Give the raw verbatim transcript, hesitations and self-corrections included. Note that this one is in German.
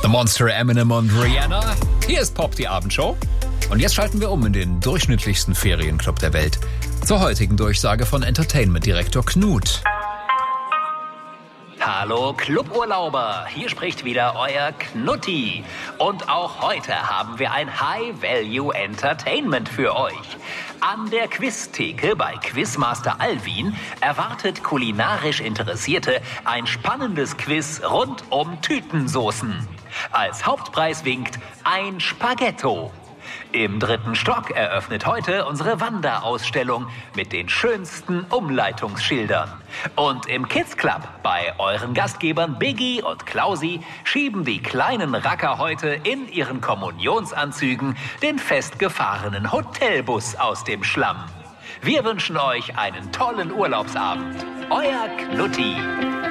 The Monster, Eminem und Rihanna. Hier ist Pop, die Abendshow. Und jetzt schalten wir um in den durchschnittlichsten Ferienclub der Welt. Zur heutigen Durchsage von Entertainment-Direktor Knut. Hallo Cluburlauber, hier spricht wieder euer Knutti. Und auch heute haben wir ein High-Value-Entertainment für euch. An der Quiztheke bei Quizmaster Alwin erwartet kulinarisch Interessierte ein spannendes Quiz rund um Tütensoßen. Als Hauptpreis winkt ein Spaghetto. Im dritten Stock eröffnet heute unsere Wanderausstellung mit den schönsten Umleitungsschildern. Und im Kids Club bei euren Gastgebern Biggie und Klausi schieben die kleinen Racker heute in ihren Kommunionsanzügen den festgefahrenen Hotelbus aus dem Schlamm. Wir wünschen euch einen tollen Urlaubsabend. Euer Knutti.